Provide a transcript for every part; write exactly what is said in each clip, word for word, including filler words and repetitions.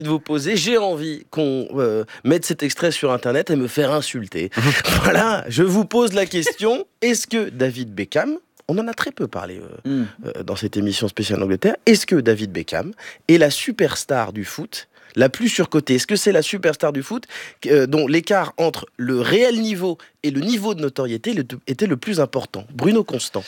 de vous poser, j'ai envie qu'on euh, mette cet extrait sur internet et me faire insulter. Voilà, je vous pose la question, est-ce que David Beckham, on en a très peu parlé euh, mm. euh, dans cette émission spéciale Angleterre, est-ce que David Beckham est la superstar du foot la plus surcotée? Est-ce que c'est la superstar du foot euh, dont l'écart entre le réel niveau et le niveau de notoriété le, était le plus important? Bruno Constant.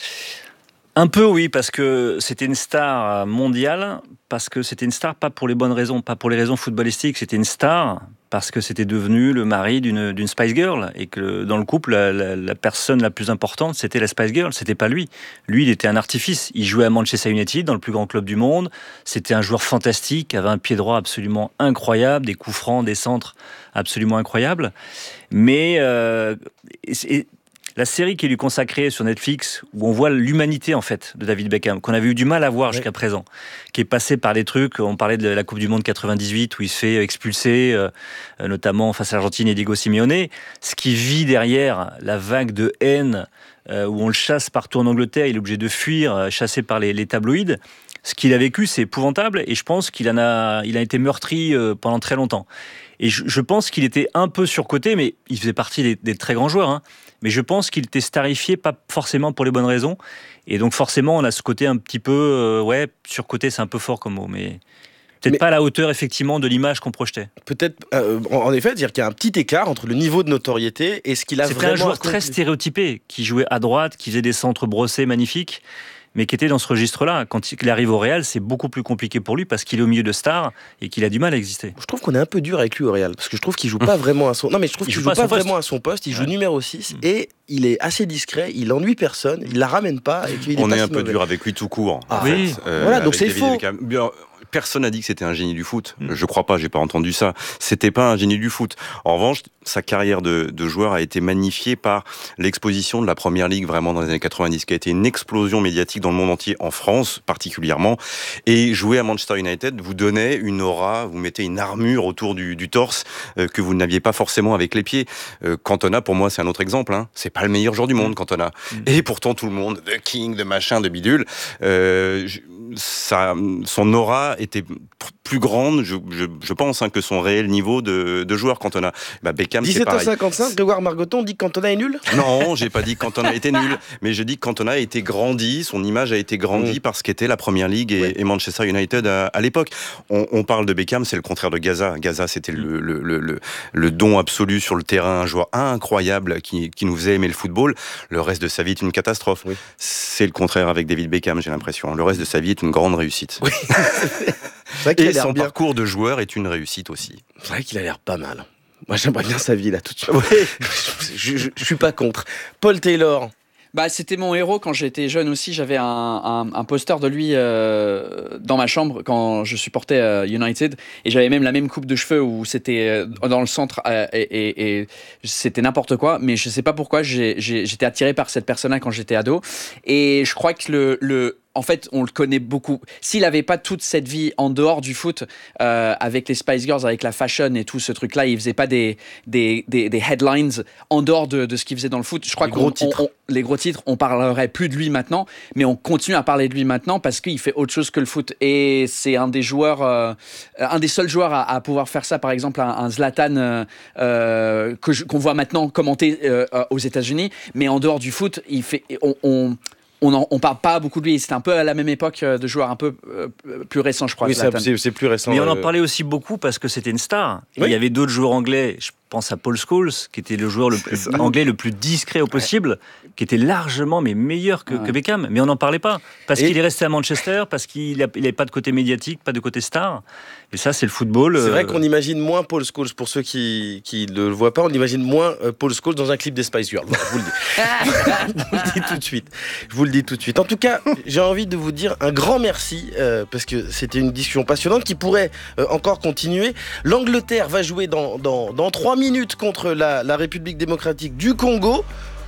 Un peu oui, parce que c'était une star mondiale, parce que c'était une star pas pour les bonnes raisons, pas pour les raisons footballistiques, c'était une star parce que c'était devenu le mari d'une, d'une Spice Girl, et que dans le couple, la, la, la personne la plus importante, c'était la Spice Girl, c'était pas lui. Lui, il était un artifice. Il jouait à Manchester United, dans le plus grand club du monde. C'était un joueur fantastique, avait un pied droit absolument incroyable, des coups francs, des centres absolument incroyables. Mais euh, et, la série qui est lui consacrée sur Netflix, où on voit l'humanité en fait de David Beckham, qu'on avait eu du mal à voir ouais. jusqu'à présent, qui est passé par des trucs, on parlait de la Coupe du Monde quatre-vingt-dix-huit où il se fait expulser, euh, notamment face à l'Argentine et Diego Simeone, ce qui vit derrière la vague de haine euh, où on le chasse partout en Angleterre, il est obligé de fuir, chassé par les, les tabloïds. Ce qu'il a vécu, c'est épouvantable, et je pense qu'il en a, il a été meurtri euh, pendant très longtemps. Et je, je pense qu'il était un peu surcoté, mais il faisait partie des, des très grands joueurs, hein. Mais je pense qu'il était starifié, pas forcément pour les bonnes raisons. Et donc forcément, on a ce côté un petit peu... Euh, ouais, surcoté, c'est un peu fort comme mot, mais... Peut-être mais pas à la hauteur, effectivement, de l'image qu'on projetait. Peut-être, euh, en effet, dire qu'il y a un petit écart entre le niveau de notoriété et ce qu'il a C'était vraiment... C'était un joueur accompli. Très stéréotypé, qui jouait à droite, qui faisait des centres brossés magnifiques, mais qui était dans ce registre-là. Quand il arrive au Real, c'est beaucoup plus compliqué pour lui parce qu'il est au milieu de stars et qu'il a du mal à exister. Je trouve qu'on est un peu dur avec lui au Real, parce que je trouve qu'il joue pas vraiment à son... Non, mais je trouve il qu'il joue, joue pas, pas vraiment à son poste, il joue ouais. numéro six, mmh. et il est assez discret, il ennuie personne, il la ramène pas. Et qu'il On est, est pas un si peu mauvais. dur avec lui tout court. Ah, oui. euh, voilà, donc c'est faux. Beckham. Personne n'a dit que c'était un génie du foot. Mmh. Je crois pas, j'ai pas entendu ça. C'était pas un génie du foot. En revanche, sa carrière de, de joueur a été magnifiée par l'exposition de la Première Ligue vraiment dans les années quatre-vingt-dix, qui a été une explosion médiatique dans le monde entier, en France particulièrement. Et jouer à Manchester United vous donnait une aura, vous mettez une armure autour du, du torse euh, que vous n'aviez pas forcément avec les pieds. Euh, Cantona, pour moi, c'est un autre exemple. Hein. C'est pas le meilleur joueur du monde, Cantona. Mmh. Et pourtant, tout le monde, The King, de machin, de bidule, euh, ça, son aura était plus grande, je, je, je pense, hein, que son réel niveau de, de joueur. Cantona. Bah, Beckham, c'est pareil. dix-sept heures cinquante-cinq, Grégoire Margoton dit que Cantona est nul ? Non, j'ai pas dit que Cantona était nul, mais je dis que Cantona a été grandi, son image a été grandie mmh. par ce qu'était la Première Ligue et, ouais. et Manchester United à, à l'époque. On, on parle de Beckham, c'est le contraire de Gaza. Gaza, c'était mmh. le, le, le, le, le don absolu sur le terrain, un joueur incroyable qui, qui nous faisait aimer le football. Le reste de sa vie est une catastrophe. Oui. C'est le contraire avec David Beckham, j'ai l'impression. Le reste de sa vie est une grande réussite. Oui. Et son bien. Parcours de joueur est une réussite aussi. C'est vrai qu'il a l'air pas mal. Moi, j'aimerais bien sa vie, là, tout de suite. Ouais. je, je, je suis pas contre. Paul Taylor. Bah, c'était mon héros quand j'étais jeune aussi. J'avais un, un, un poster de lui euh, dans ma chambre quand je supportais euh, United. Et j'avais même la même coupe de cheveux où c'était euh, dans le centre euh, et, et, et c'était n'importe quoi. Mais je sais pas pourquoi j'ai, j'ai, j'étais attiré par cette personne-là quand j'étais ado. Et je crois que le... le en fait, on le connaît beaucoup. S'il n'avait pas toute cette vie en dehors du foot, euh, avec les Spice Girls, avec la fashion et tout ce truc-là, il faisait pas des, des, des, des headlines en dehors de, de ce qu'il faisait dans le foot. Je crois les qu'on gros titres. On, on, les gros titres, on parlerait plus de lui maintenant, mais on continue à parler de lui maintenant parce qu'il fait autre chose que le foot. Et c'est un des joueurs, euh, un des seuls joueurs à, à pouvoir faire ça. Par exemple, un, un Zlatan euh, euh, que je, qu'on voit maintenant commenter euh, aux États-Unis, mais en dehors du foot, il fait, on, on On ne parle pas beaucoup de lui. C'était un peu à la même époque de joueurs un peu euh, plus récents, je crois. Oui, c'est, c'est plus récent. Mais on euh... en parlait aussi beaucoup parce que c'était une star. Oui. Il y avait d'autres joueurs anglais. Je pense à Paul Scholes, qui était le joueur le plus anglais le plus discret au possible, ouais. qui était largement mais meilleur que, ouais. que Beckham. Mais on n'en parlait pas parce Et... qu'il est resté à Manchester, parce qu'il n'avait pas de côté médiatique, pas de côté star. Et ça, c'est le football. C'est euh... vrai qu'on imagine moins Paul Scholes, pour ceux qui qui ne le voient pas, on imagine moins euh, Paul Scholes dans un clip des Spice Girls. Voilà, je vous le dis. Je vous le dis tout de suite. Je vous le dis tout de suite. En tout cas, j'ai envie de vous dire un grand merci euh, parce que c'était une discussion passionnante qui pourrait euh, encore continuer. L'Angleterre va jouer dans dans dans trois minutes contre la, la République démocratique du Congo.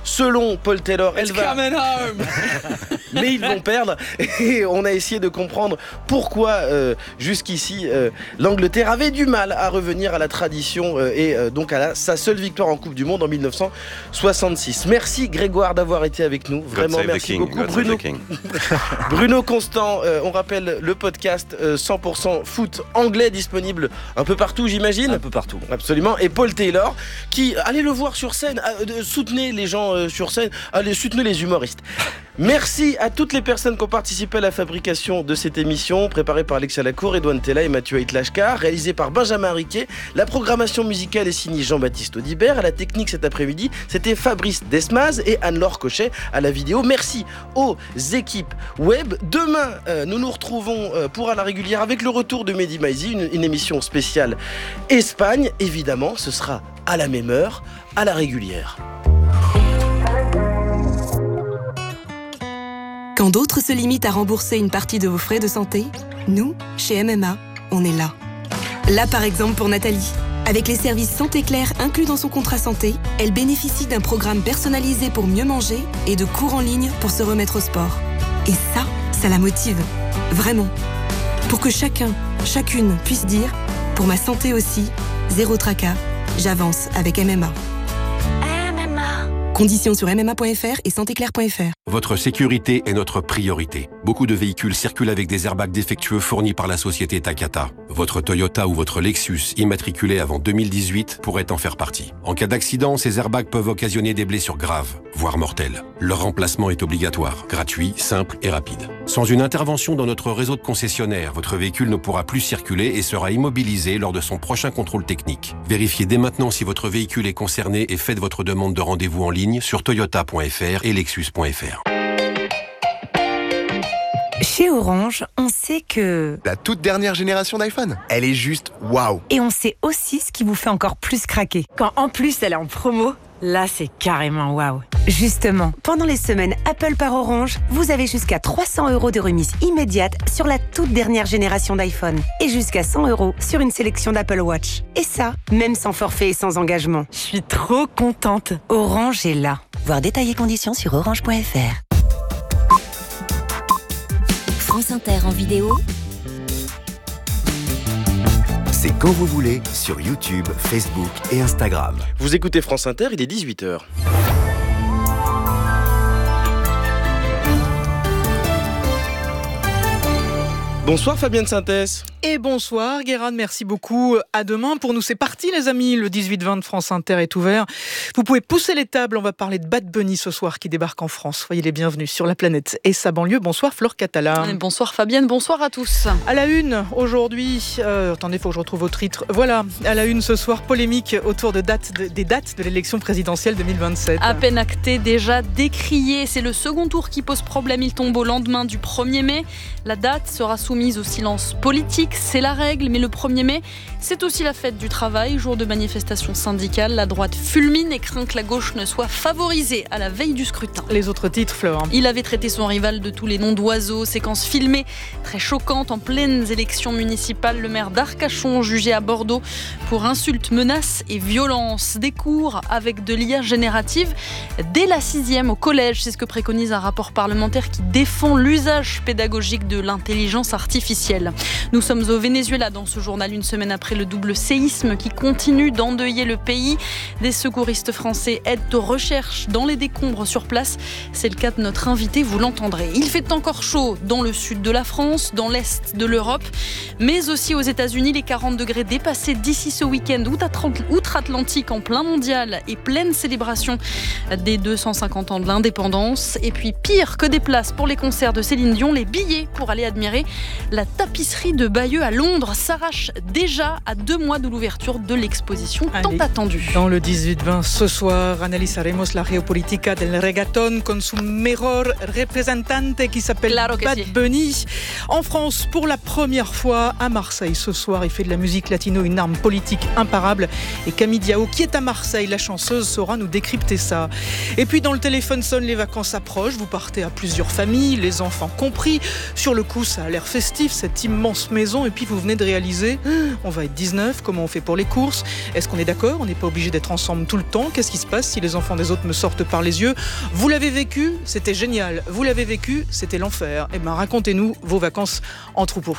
Selon Paul Taylor, elle va... coming home. Mais ils vont perdre. Et on a essayé de comprendre pourquoi euh, jusqu'ici euh, l'Angleterre avait du mal à revenir à la tradition euh, et euh, donc à la, sa seule victoire en Coupe du Monde en mille neuf cent soixante-six. Merci Grégoire d'avoir été avec nous. Vraiment merci King, beaucoup Bruno. Bruno Constant, euh, on rappelle le podcast euh, cent pour cent foot anglais disponible un peu partout j'imagine. Un peu partout. Absolument. Et Paul Taylor qui, allez le voir sur scène, euh, soutenez les gens euh, sur scène, allez soutenez les humoristes. Merci à toutes les personnes qui ont participé à la fabrication de cette émission, préparée par Alexia Lacour, Edouane Tella et Mathieu Aitlashkar, réalisée par Benjamin Riquet. La programmation musicale est signée Jean-Baptiste Audibert. À la technique cet après-midi, c'était Fabrice Desmaz et Anne-Laure Cochet à la vidéo. Merci aux équipes web. Demain, euh, nous nous retrouvons euh, pour à la régulière avec le retour de Mehdi Maizi, une, une émission spéciale Espagne. Évidemment, ce sera à la même heure, à la régulière. Quand d'autres se limitent à rembourser une partie de vos frais de santé, nous, chez M M A, on est là. Là, par exemple, pour Nathalie. Avec les services Santé Claire inclus dans son contrat santé, elle bénéficie d'un programme personnalisé pour mieux manger et de cours en ligne pour se remettre au sport. Et ça, ça la motive. Vraiment. Pour que chacun, chacune puisse dire « Pour ma santé aussi, zéro tracas, j'avance avec M M A ». Conditions sur m m a point f r et santé claire point f r. Votre sécurité est notre priorité. Beaucoup de véhicules circulent avec des airbags défectueux fournis par la société Takata. Votre Toyota ou votre Lexus immatriculé avant deux mille dix-huit pourrait en faire partie. En cas d'accident, ces airbags peuvent occasionner des blessures graves, voire mortelles. Leur remplacement est obligatoire, gratuit, simple et rapide. Sans une intervention dans notre réseau de concessionnaires, votre véhicule ne pourra plus circuler et sera immobilisé lors de son prochain contrôle technique. Vérifiez dès maintenant si votre véhicule est concerné et faites votre demande de rendez-vous en ligne sur toyota point f r et lexus point f r. Chez Orange, on sait que... La toute dernière génération d'iPhone, elle est juste waouh. Et on sait aussi ce qui vous fait encore plus craquer. Quand en plus elle est en promo, là c'est carrément waouh. Justement, pendant les semaines Apple par Orange, vous avez jusqu'à trois cents euros de remise immédiate sur la toute dernière génération d'iPhone. Et jusqu'à cent euros sur une sélection d'Apple Watch. Et ça, même sans forfait et sans engagement. Je suis trop contente. Orange est là. Voir détails et conditions sur orange point f r. France Inter en vidéo. C'est quand vous voulez sur YouTube, Facebook et Instagram. Vous écoutez France Inter, il est dix-huit heures. Bonsoir Fabienne Synthèse. Et bonsoir Guérande, merci beaucoup. À demain. Pour nous, c'est parti les amis. Le dix-huit vingt de France Inter est ouvert. Vous pouvez pousser les tables. On va parler de Bad Bunny ce soir qui débarque en France. Soyez les bienvenus sur la planète et sa banlieue. Bonsoir Flore Catala. Bonsoir Fabienne, bonsoir à tous. À la une aujourd'hui, euh, attendez, il faut que je retrouve votre titre. Voilà, à la une ce soir, polémique autour de date de, des dates de l'élection présidentielle deux mille vingt-sept. À peine acté, déjà décrié. C'est le second tour qui pose problème. Il tombe au lendemain du premier mai. La date sera soumise au silence politique. C'est la règle, mais le premier mai, c'est aussi la fête du travail, jour de manifestation syndicale. La droite fulmine et craint que la gauche ne soit favorisée à la veille du scrutin. Les autres titres, Fleur. Il avait traité son rival de tous les noms d'oiseaux, séquence filmée très choquante en pleines élections municipales. Le maire d'Arcachon jugé à Bordeaux pour insultes, menaces et violences. Des cours avec de l'I A générative dès la sixième au collège. C'est ce que préconise un rapport parlementaire qui défend l'usage pédagogique de l'intelligence artificielle. Nous sommes au Venezuela dans ce journal, une semaine après le double séisme qui continue d'endeuiller le pays. Des secouristes français aident aux recherches dans les décombres sur place. C'est le cas de notre invité, vous l'entendrez. Il fait encore chaud dans le sud de la France, dans l'est de l'Europe, mais aussi aux États-Unis. Les quarante degrés dépassés d'ici ce week-end outre-Atlantique en plein mondial et pleine célébration des deux cent cinquante ans de l'indépendance. Et puis pire que des places pour les concerts de Céline Dion, les billets pour aller admirer la tapisserie de Bayeux à Londres s'arrache déjà à deux mois de l'ouverture de l'exposition tant Allez. attendue. Dans le dix-huit vingt ce soir, analizaremos la geopolítica del reggaeton con su mejor representante qui s'appelle claro Bad si. Bunny. En France, pour la première fois à Marseille ce soir, il fait de la musique latino une arme politique imparable. Et Camille Diao, qui est à Marseille, la chanteuse, saura nous décrypter ça. Et puis dans le téléphone sonne, les vacances approchent. Vous partez à plusieurs familles, les enfants compris. Sur le coup, ça a l'air festif, cette immense maison. maison et puis vous venez de réaliser on va être dix-neuf, comment on fait pour les courses? Est-ce qu'on est d'accord? On n'est pas obligé d'être ensemble tout le temps. Qu'est-ce qui se passe si les enfants des autres me sortent par les yeux? Vous l'avez vécu, c'était génial. Vous l'avez vécu, c'était l'enfer. Eh bien, racontez-nous vos vacances en troupeau.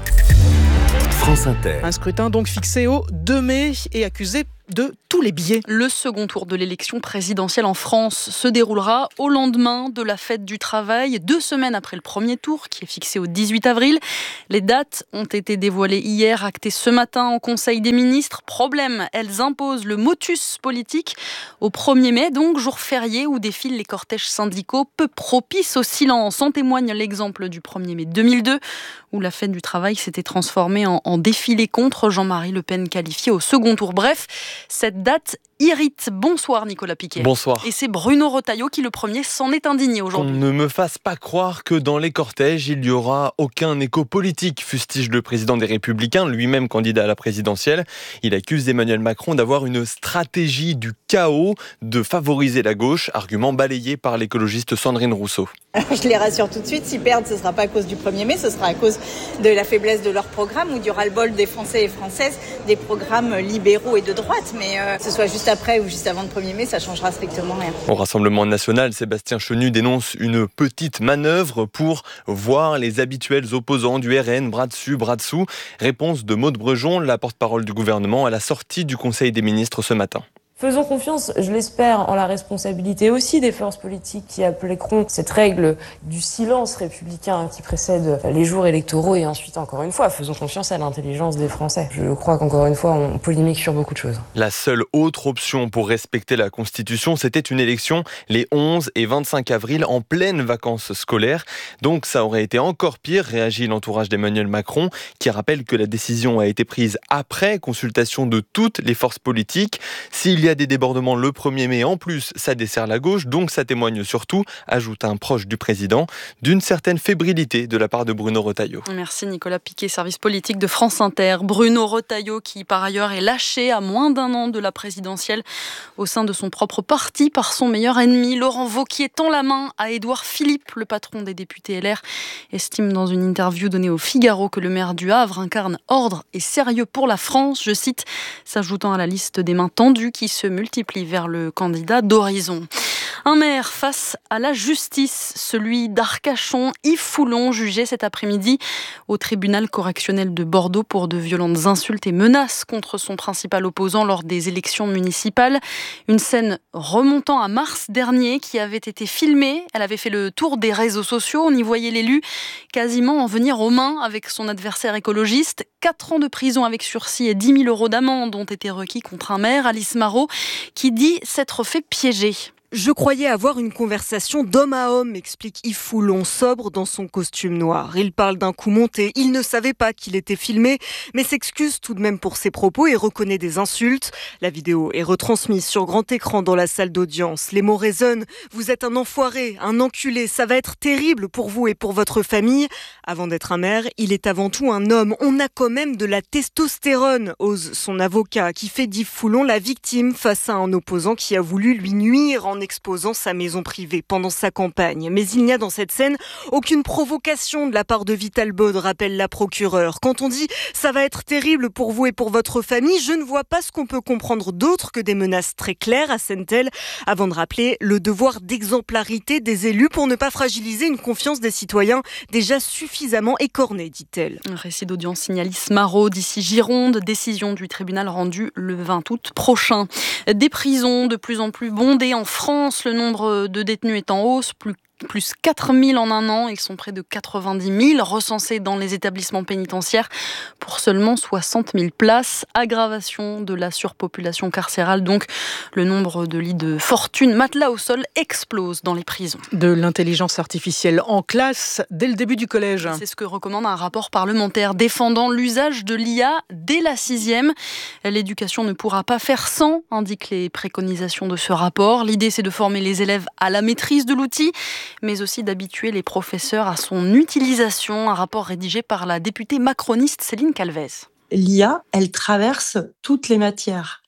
France Inter. Un scrutin donc fixé au deux mai et accusé de tous les biais. Le second tour de l'élection présidentielle en France se déroulera au lendemain de la fête du travail, deux semaines après le premier tour qui est fixé au dix-huit avril. Les dates ont été dévoilées hier, actées ce matin en Conseil des ministres. Problème, elles imposent le motus politique au premier mai, donc jour férié où défilent les cortèges syndicaux, peu propices au silence. En témoigne l'exemple du premier mai deux mille deux où la fête du travail s'était transformée en, en défilé contre Jean-Marie Le Pen qualifié au second tour. Bref, cette date irrite. Bonsoir Nicolas Piquet. Bonsoir. Et c'est Bruno Retailleau qui le premier s'en est indigné aujourd'hui. Qu'on ne me fasse pas croire que dans les cortèges il n'y aura aucun écho politique, fustige le président des Républicains, lui-même candidat à la présidentielle. Il accuse Emmanuel Macron d'avoir une stratégie du chaos, de favoriser la gauche, argument balayé par l'écologiste Sandrine Rousseau. Je les rassure tout de suite, s'ils perdent, ce ne sera pas à cause du premier mai, ce sera à cause de la faiblesse de leur programme ou du ras-le-bol des Français et Françaises, des programmes libéraux et de droite. Mais euh, que ce soit juste après ou juste avant le premier mai, ça ne changera strictement rien. Au Rassemblement national, Sébastien Chenu dénonce une petite manœuvre pour voir les habituels opposants du R N, bras dessus, bras dessous. Réponse de Maude Brejon, la porte-parole du gouvernement, à la sortie du Conseil des ministres ce matin. Faisons confiance, je l'espère, en la responsabilité aussi des forces politiques qui appliqueront cette règle du silence républicain qui précède les jours électoraux et ensuite, encore une fois, faisons confiance à l'intelligence des Français. Je crois qu'encore une fois, on polémique sur beaucoup de choses. La seule autre option pour respecter la Constitution, c'était une élection les onze et vingt-cinq avril en pleine vacances scolaires. Donc ça aurait été encore pire, réagit l'entourage d'Emmanuel Macron, qui rappelle que la décision a été prise après consultation de toutes les forces politiques. S'il y a des débordements le premier mai, en plus, ça dessert la gauche, donc ça témoigne surtout, ajoute un proche du président, d'une certaine fébrilité de la part de Bruno Retailleau. Merci Nicolas Piquet, service politique de France Inter. Bruno Retailleau qui par ailleurs est lâché à moins d'un an de la présidentielle au sein de son propre parti par son meilleur ennemi. Laurent Wauquiez tend la main à Édouard Philippe, le patron des députés L R, estime dans une interview donnée au Figaro que le maire du Havre incarne ordre et sérieux pour la France, je cite, s'ajoutant à la liste des mains tendues qui se multiplient vers le candidat d'Horizon. Un maire face à la justice, celui d'Arcachon, Yves Foulon, jugé cet après-midi au tribunal correctionnel de Bordeaux pour de violentes insultes et menaces contre son principal opposant lors des élections municipales. Une scène remontant à mars dernier qui avait été filmée. Elle avait fait le tour des réseaux sociaux. On y voyait l'élu quasiment en venir aux mains avec son adversaire écologiste. Quatre ans de prison avec sursis et dix mille euros d'amende ont été requis contre un maire, Alice Marot, qui dit s'être fait piéger. Je croyais avoir une conversation d'homme à homme, explique Yves Foulon, sobre dans son costume noir. Il parle d'un coup monté. Il ne savait pas qu'il était filmé, mais s'excuse tout de même pour ses propos et reconnaît des insultes. La vidéo est retransmise sur grand écran dans la salle d'audience. Les mots résonnent. Vous êtes un enfoiré, un enculé. Ça va être terrible pour vous et pour votre famille. Avant d'être un maire, il est avant tout un homme. On a quand même de la testostérone, ose son avocat, qui fait d'Yves Foulon la victime face à un opposant qui a voulu lui nuire en exposant sa maison privée pendant sa campagne. Mais il n'y a dans cette scène aucune provocation de la part de Vital Baude, rappelle la procureure. Quand on dit « ça va être terrible pour vous et pour votre famille », je ne vois pas ce qu'on peut comprendre d'autre que des menaces très claires, assène-t-elle, avant de rappeler le devoir d'exemplarité des élus pour ne pas fragiliser une confiance des citoyens déjà suffisamment écornée, dit-elle. Un récit d'audience signalise Marot d'ici Gironde, décision du tribunal rendue le vingt août prochain. Des prisons de plus en plus bondées en France. Le nombre de détenus est en hausse, plus plus quatre mille en un an. Ils sont près de quatre-vingt-dix mille recensés dans les établissements pénitentiaires pour seulement soixante mille places. Aggravation de la surpopulation carcérale. Donc, le nombre de lits de fortune, matelas au sol, explose dans les prisons. De l'intelligence artificielle en classe dès le début du collège. C'est ce que recommande un rapport parlementaire défendant l'usage de l'I A dès la sixième. L'éducation ne pourra pas faire sans, indiquent les préconisations de ce rapport. L'idée, c'est de former les élèves à la maîtrise de l'outil, mais aussi d'habituer les professeurs à son utilisation. Un rapport rédigé par la députée macroniste Céline Calvez. L'I A, elle traverse toutes les matières.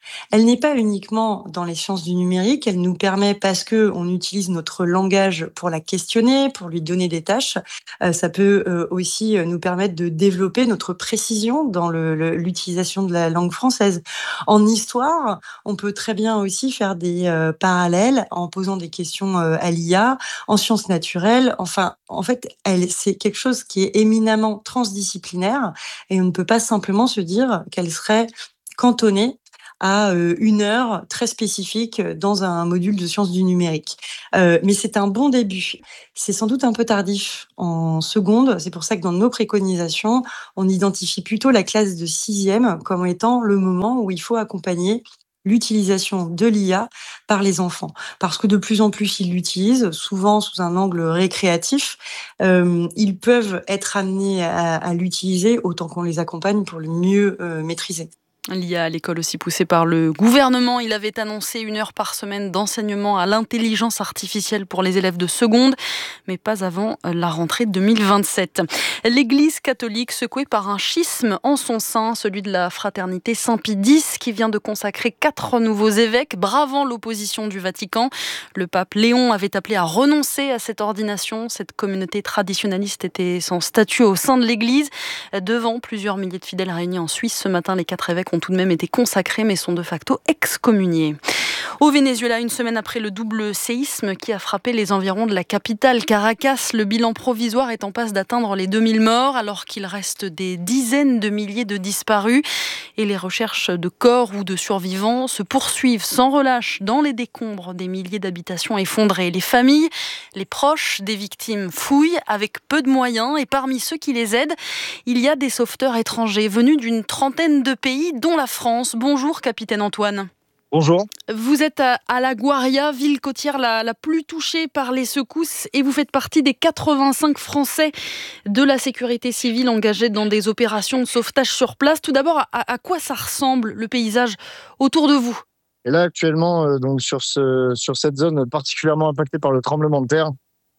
Elle n'est pas uniquement dans les sciences du numérique, elle nous permet, parce qu'on utilise notre langage pour la questionner, pour lui donner des tâches, euh, ça peut euh, aussi nous permettre de développer notre précision dans le, le, l'utilisation de la langue française. En histoire, on peut très bien aussi faire des euh, parallèles en posant des questions euh, à l'I A, en sciences naturelles. Enfin, en fait, elle, c'est quelque chose qui est éminemment transdisciplinaire et on ne peut pas simplement se dire qu'elle serait cantonnée à euh, une heure très spécifique dans un module de sciences du numérique. Euh, mais c'est un bon début. C'est sans doute un peu tardif en seconde. C'est pour ça que dans nos préconisations, on identifie plutôt la classe de sixième comme étant le moment où il faut accompagner l'utilisation de l'I A par les enfants. Parce que de plus en plus, ils l'utilisent, souvent sous un angle récréatif. Euh, ils peuvent être amenés à, à l'utiliser autant qu'on les accompagne pour le mieux euh, maîtriser. L'I A à l'école aussi poussée par le gouvernement. Il avait annoncé une heure par semaine d'enseignement à l'intelligence artificielle pour les élèves de seconde, mais pas avant la rentrée deux mille vingt-sept. L'Église catholique secouée par un schisme en son sein, celui de la fraternité Saint-Pie X, qui vient de consacrer quatre nouveaux évêques, bravant l'opposition du Vatican. Le pape Léon avait appelé à renoncer à cette ordination. Cette communauté traditionnaliste était sans statut au sein de l'Église. Devant plusieurs milliers de fidèles réunis en Suisse ce matin, les quatre évêques ont tout de même été consacrés mais sont de facto excommuniés. Au Venezuela, une semaine après le double séisme qui a frappé les environs de la capitale Caracas, le bilan provisoire est en passe d'atteindre les deux mille morts alors qu'il reste des dizaines de milliers de disparus et les recherches de corps ou de survivants se poursuivent sans relâche dans les décombres des milliers d'habitations effondrées. Les familles, les proches des victimes fouillent avec peu de moyens et parmi ceux qui les aident, il y a des sauveteurs étrangers venus d'une trentaine de pays dont la France. Bonjour capitaine Antoine. Bonjour. Vous êtes à, à La Guaria, ville côtière la, la plus touchée par les secousses et vous faites partie des quatre-vingt-cinq Français de la sécurité civile engagés dans des opérations de sauvetage sur place. Tout d'abord, à, à quoi ça ressemble le paysage autour de vous ? Et là, actuellement, euh, donc sur, ce, sur cette zone particulièrement impactée par le tremblement de terre,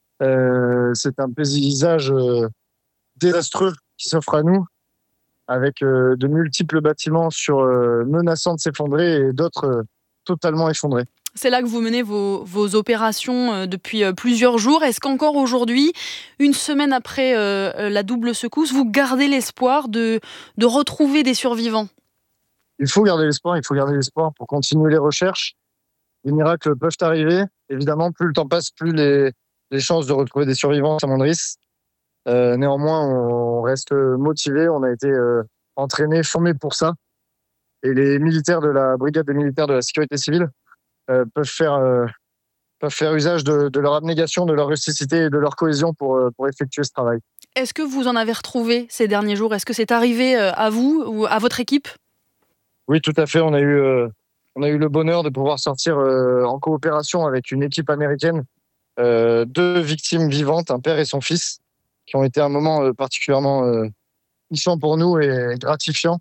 euh, c'est un paysage euh, désastreux qui s'offre à nous, avec euh, de multiples bâtiments sur, euh, menaçant de s'effondrer et d'autres euh, totalement effondrés. C'est là que vous menez vos, vos opérations euh, depuis euh, plusieurs jours. Est-ce qu'encore aujourd'hui, une semaine après euh, la double secousse, vous gardez l'espoir de, de retrouver des survivants ? Il faut garder l'espoir, il faut garder l'espoir pour continuer les recherches. Les miracles peuvent arriver. Évidemment, plus le temps passe, plus les, les chances de retrouver des survivants s'amoindrissent. Euh, néanmoins, on reste motivé, on a été euh, entraîné, formé pour ça. Et les militaires de la brigade des militaires de la sécurité civile euh, peuvent faire euh, peuvent faire usage de, de leur abnégation, de leur rusticité et de leur cohésion pour euh, pour effectuer ce travail. Est-ce que vous en avez retrouvé ces derniers jours ? Est-ce que c'est arrivé à vous ou à votre équipe ? Oui, tout à fait. On a eu euh, on a eu le bonheur de pouvoir sortir euh, en coopération avec une équipe américaine euh, deux victimes vivantes, un père et son fils, qui ont été un moment euh, particulièrement euh, touchant pour nous et gratifiant.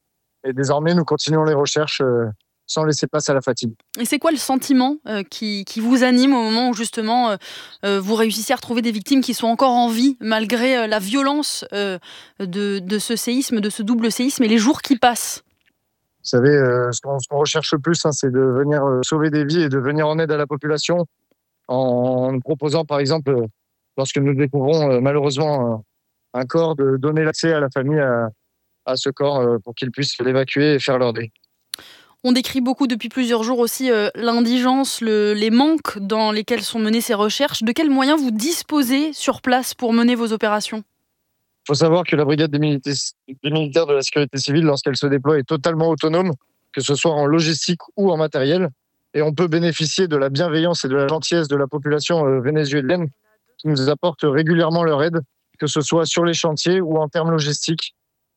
Et désormais, nous continuons les recherches euh, sans laisser place à la fatigue. Et c'est quoi le sentiment euh, qui, qui vous anime au moment où justement euh, euh, vous réussissez à retrouver des victimes qui sont encore en vie malgré euh, la violence euh, de, de ce séisme, de ce double séisme et les jours qui passent ? Vous savez, euh, ce, qu'on, ce qu'on recherche le plus, hein, c'est de venir euh, sauver des vies et de venir en aide à la population en, en proposant par exemple... Euh, lorsque nous découvrons euh, malheureusement un, un corps, de donner l'accès à la famille à, à ce corps euh, pour qu'ils puissent l'évacuer et faire leur deuil. On décrit beaucoup depuis plusieurs jours aussi euh, l'indigence, le, les manques dans lesquels sont menées ces recherches. De quels moyens vous disposez sur place pour mener vos opérations ? Il faut savoir que la brigade des militaires, des militaires de la sécurité civile, lorsqu'elle se déploie, est totalement autonome, que ce soit en logistique ou en matériel. Et on peut bénéficier de la bienveillance et de la gentillesse de la population euh, vénézuélienne, qui nous apportent régulièrement leur aide, que ce soit sur les chantiers ou en termes logistiques,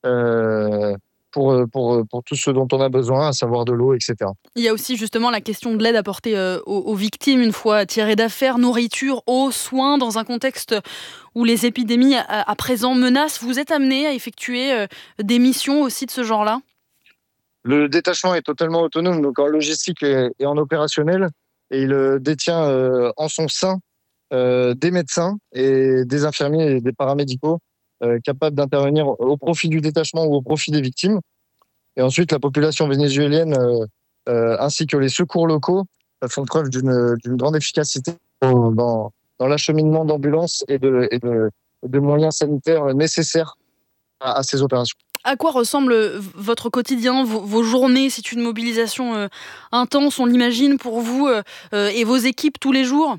euh, pour, pour, pour tout ce dont on a besoin, à savoir de l'eau, et cetera. Il y a aussi justement la question de l'aide apportée euh, aux, aux victimes une fois tirées d'affaire, nourriture, eau, soins, dans un contexte où les épidémies à, à présent menacent. Vous êtes amené à effectuer euh, des missions aussi de ce genre-là ? Le détachement est totalement autonome, donc en logistique et, et en opérationnel, et il euh, détient euh, en son sein Euh, des médecins et des infirmiers et des paramédicaux euh, capables d'intervenir au profit du détachement ou au profit des victimes. Et ensuite, la population vénézuélienne euh, euh, ainsi que les secours locaux euh, font preuve d'une, d'une grande efficacité dans, dans, dans l'acheminement d'ambulances et de, et de, de moyens sanitaires nécessaires à, à ces opérations. À quoi ressemble votre quotidien, vos, vos journées? C'est une mobilisation euh, intense, on l'imagine, pour vous euh, euh, et vos équipes tous les jours?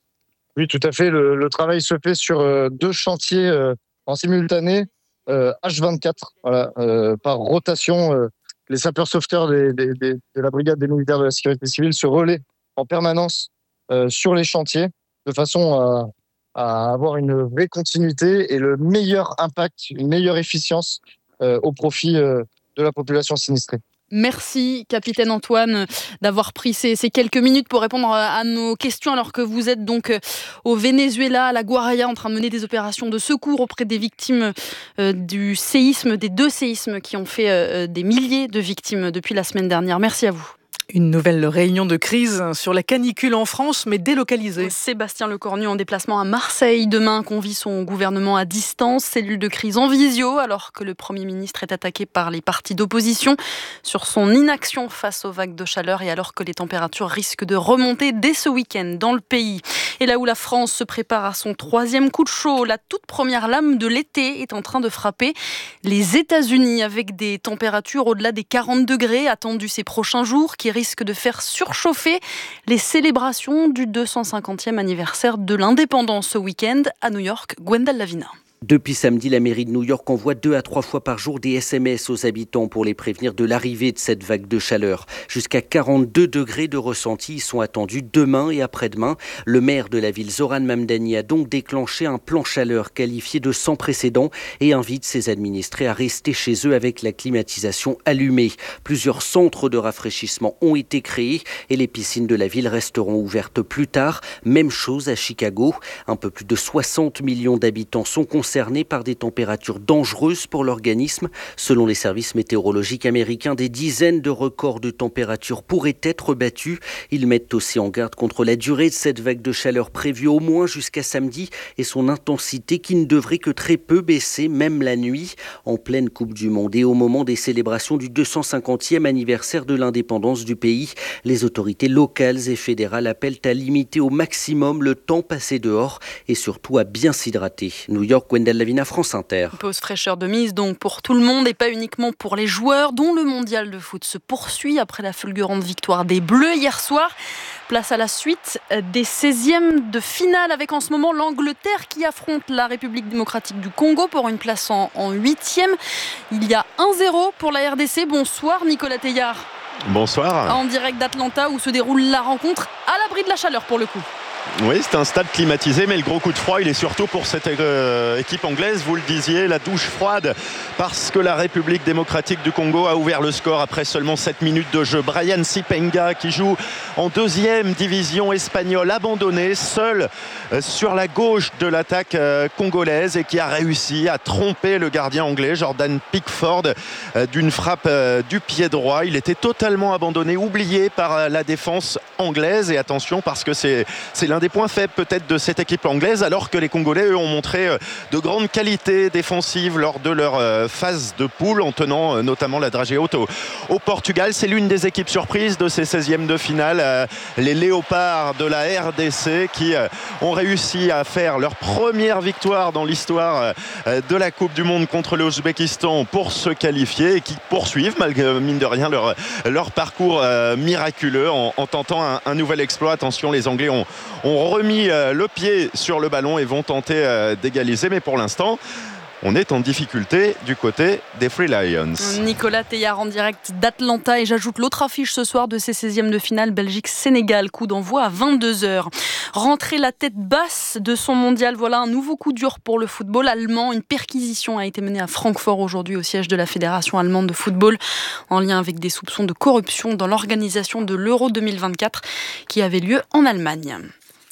Oui, tout à fait. Le, le travail se fait sur euh, deux chantiers euh, en simultané, euh, H vingt-quatre, voilà, euh, par rotation. Euh, les sapeurs-sauveteurs des, des, des, de la brigade des militaires de la sécurité civile se relaient en permanence euh, sur les chantiers, de façon à, à avoir une vraie continuité et le meilleur impact, une meilleure efficience euh, au profit euh, de la population sinistrée. Merci, capitaine Antoine, d'avoir pris ces, ces quelques minutes pour répondre à, à nos questions, alors que vous êtes donc au Venezuela, à la Guaraya, en train de mener des opérations de secours auprès des victimes euh, du séisme, des deux séismes qui ont fait euh, des milliers de victimes depuis la semaine dernière. Merci à vous. Une nouvelle réunion de crise sur la canicule en France, mais délocalisée. Sébastien Lecornu en déplacement à Marseille. Demain, convie son gouvernement à distance, cellule de crise en visio, alors que le Premier ministre est attaqué par les partis d'opposition sur son inaction face aux vagues de chaleur et alors que les températures risquent de remonter dès ce week-end dans le pays. Et là où la France se prépare à son troisième coup de chaud, la toute première lame de l'été est en train de frapper les États-Unis avec des températures au-delà des quarante degrés attendues ces prochains jours qui risque de faire surchauffer les célébrations du deux cent cinquantième anniversaire de l'indépendance ce week-end à New York. Gwendal Lavina. Depuis samedi, la mairie de New York envoie deux à trois fois par jour des S M S aux habitants pour les prévenir de l'arrivée de cette vague de chaleur. Jusqu'à quarante-deux degrés de ressenti sont attendus demain et après-demain. Le maire de la ville, Zoran Mamdani, a donc déclenché un plan chaleur qualifié de sans précédent et invite ses administrés à rester chez eux avec la climatisation allumée. Plusieurs centres de rafraîchissement ont été créés et les piscines de la ville resteront ouvertes plus tard. Même chose à Chicago. Un peu plus de soixante millions d'habitants sont concernés concernés par des températures dangereuses pour l'organisme. Selon les services météorologiques américains, des dizaines de records de température pourraient être battus. Ils mettent aussi en garde contre la durée de cette vague de chaleur prévue au moins jusqu'à samedi et son intensité qui ne devrait que très peu baisser, même la nuit. En pleine Coupe du Monde et au moment des célébrations du deux cent cinquantième anniversaire de l'indépendance du pays, les autorités locales et fédérales appellent à limiter au maximum le temps passé dehors et surtout à bien s'hydrater. New York, Gwendal Lavina, France Inter. Pause fraîcheur de mise donc pour tout le monde et pas uniquement pour les joueurs, dont le mondial de foot se poursuit après la fulgurante victoire des Bleus hier soir. Place à la suite des seizièmes de finale avec en ce moment l'Angleterre qui affronte la République démocratique du Congo pour une place en, en huitième. Il y a un zéro pour la R D C. Bonsoir Nicolas Teillard. Bonsoir. En direct d'Atlanta où se déroule la rencontre à l'abri de la chaleur pour le coup. Oui, c'est un stade climatisé, mais le gros coup de froid, il est surtout pour cette euh, équipe anglaise. Vous le disiez, la douche froide, parce que la République démocratique du Congo a ouvert le score après seulement sept minutes de jeu. Brian Sipenga, qui joue en deuxième division espagnole, abandonné, seul euh, sur la gauche de l'attaque euh, congolaise et qui a réussi à tromper le gardien anglais, Jordan Pickford, euh, d'une frappe euh, du pied droit. Il était totalement abandonné, oublié par euh, la défense anglaise. Et attention, parce que c'est, c'est l'un des points faibles peut-être de cette équipe anglaise, alors que les Congolais eux ont montré de grandes qualités défensives lors de leur phase de poule en tenant notamment la dragée haute au, au Portugal. C'est l'une des équipes surprises de ces seizièmes de finale, les Léopards de la R D C qui ont réussi à faire leur première victoire dans l'histoire de la Coupe du Monde contre l'Ouzbékistan pour se qualifier et qui poursuivent malgré mine de rien leur, leur parcours miraculeux en, en tentant un, un nouvel exploit. Attention, les Anglais ont ont remis le pied sur le ballon et vont tenter d'égaliser, mais pour l'instant on est en difficulté du côté des Free Lions. Nicolas Teillard en direct d'Atlanta et j'ajoute l'autre affiche ce soir de ces seizièmes de finale, Belgique-Sénégal, coup d'envoi à vingt-deux heures. Rentrer la tête basse de son mondial, voilà un nouveau coup dur pour le football allemand. Une perquisition a été menée à Francfort aujourd'hui au siège de la Fédération allemande de football en lien avec des soupçons de corruption dans l'organisation de l'Euro deux mille vingt-quatre qui avait lieu en Allemagne.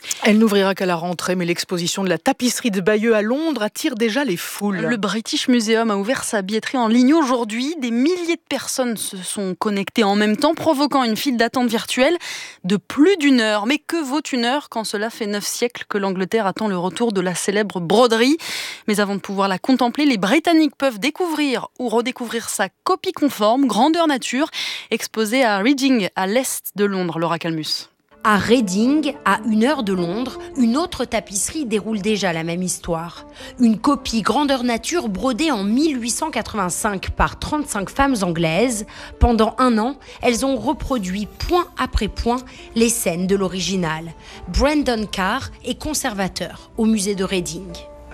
Elle n'ouvrira qu'à la rentrée, mais l'exposition de la tapisserie de Bayeux à Londres attire déjà les foules. Le British Museum a ouvert sa billetterie en ligne aujourd'hui. Des milliers de personnes se sont connectées en même temps, provoquant une file d'attente virtuelle de plus d'une heure. Mais que vaut une heure quand cela fait neuf siècles que l'Angleterre attend le retour de la célèbre broderie? Mais avant de pouvoir la contempler, les Britanniques peuvent découvrir ou redécouvrir sa copie conforme, grandeur nature, exposée à Reading, à l'est de Londres. Laura Calmus. À Reading, à une heure de Londres, une autre tapisserie déroule déjà la même histoire. Une copie grandeur nature brodée en mille huit cent quatre-vingt-cinq par trente-cinq femmes anglaises. Pendant un an, elles ont reproduit point après point les scènes de l'original. Brandon Carr est conservateur au musée de Reading.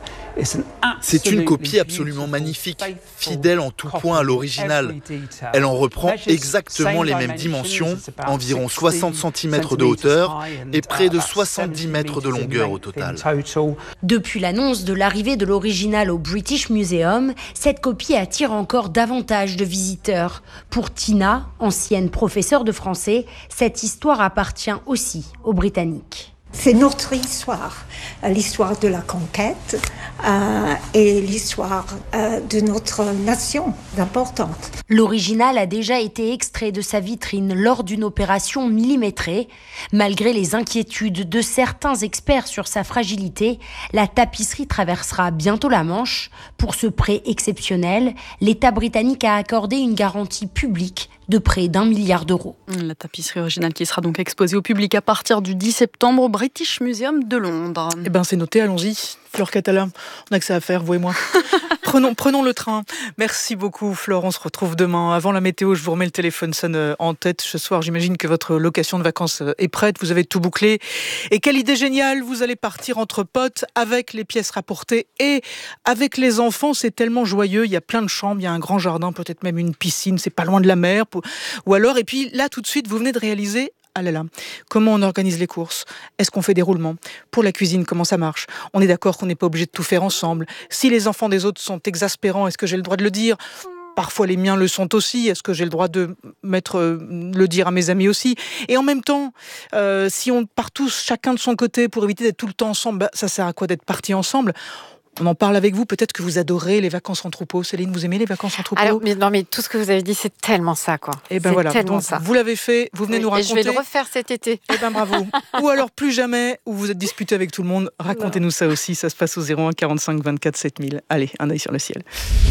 C'est une copie absolument magnifique, fidèle en tout point à l'original. Elle en reprend exactement les mêmes dimensions, environ soixante centimètres de hauteur et près de soixante-dix mètres de longueur au total. Depuis l'annonce de l'arrivée de l'original au British Museum, cette copie attire encore davantage de visiteurs. Pour Tina, ancienne professeure de français, cette histoire appartient aussi aux Britanniques. C'est notre histoire, l'histoire de la conquête euh, et l'histoire euh, de notre nation importante. L'original a déjà été extrait de sa vitrine lors d'une opération millimétrée. Malgré les inquiétudes de certains experts sur sa fragilité, la tapisserie traversera bientôt la Manche. Pour ce prêt exceptionnel, l'État britannique a accordé une garantie publique de près d'un milliard d'euros. La tapisserie originale qui sera donc exposée au public à partir du dix septembre au British Museum de Londres. Eh bien, c'est noté, allons-y. Flore Catala, on a que ça à faire, vous et moi. prenons, prenons le train. Merci beaucoup, Flore. On se retrouve demain. Avant la météo, je vous remets le téléphone sonne en tête. Ce soir, j'imagine que votre location de vacances est prête. Vous avez tout bouclé. Et quelle idée géniale. Vous allez partir entre potes avec les pièces rapportées et avec les enfants. C'est tellement joyeux. Il y a plein de chambres. Il y a un grand jardin, peut-être même une piscine. C'est pas loin de la mer. Ou alors, et puis là, tout de suite, vous venez de réaliser... Ah là là, comment on organise les courses? Est-ce qu'on fait des roulements? Pour la cuisine, comment ça marche? On est d'accord qu'on n'est pas obligé de tout faire ensemble. Si les enfants des autres sont exaspérants, est-ce que j'ai le droit de le dire? Parfois, les miens le sont aussi. Est-ce que j'ai le droit de mettre, euh, le dire à mes amis aussi? Et en même temps, euh, si on part tous chacun de son côté pour éviter d'être tout le temps ensemble, bah, ça sert à quoi d'être partis ensemble? On en parle avec vous, peut-être que vous adorez les vacances en troupeau. Céline, vous aimez les vacances en troupeau? Alors, mais, non, mais tout ce que vous avez dit, c'est tellement ça, quoi. Et ben voilà, donc ça. Vous l'avez fait, vous venez oui, nous raconter. Et je vais le refaire cet été. Et ben bravo. Ou alors plus jamais, où vous êtes disputé avec tout le monde, racontez-nous ça aussi. Ça se passe au zéro un quarante-cinq vingt-quatre sept mille. Allez, un œil sur le ciel.